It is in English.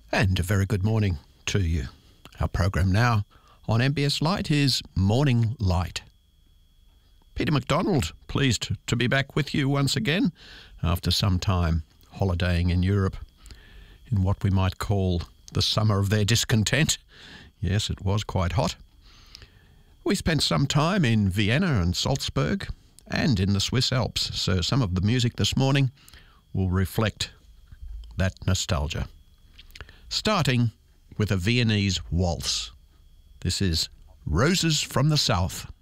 And a very good morning to you. Our program now on MBS Light is Morning Light. Peter McDonald, pleased to be back with you once again after some time holidaying in Europe in what we might call the summer of their discontent. Yes, it was quite hot. We spent some time in Vienna and Salzburg and in the Swiss Alps, so some of the music this morning will reflect that nostalgia. Starting with a Viennese waltz. This is Roses from the South.